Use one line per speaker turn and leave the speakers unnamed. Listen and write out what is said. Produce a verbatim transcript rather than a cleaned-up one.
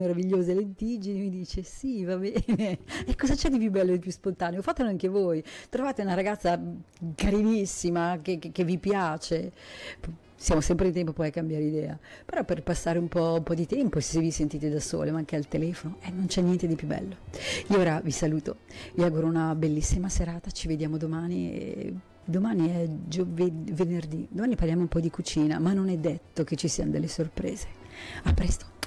meravigliose lentiggini, mi dice sì, va bene. E cosa c'è di più bello e di più spontaneo? Fatelo anche voi. Trovate una ragazza carinissima che, che- che vi piace. Siamo sempre in tempo poi a cambiare idea, però per passare un po', un po' di tempo, se vi sentite da sole, ma anche al telefono, eh, non c'è niente di più bello. Io ora vi saluto, vi auguro una bellissima serata, ci vediamo domani. E domani è giove- venerdì, domani parliamo un po' di cucina, ma non è detto che ci siano delle sorprese. A presto!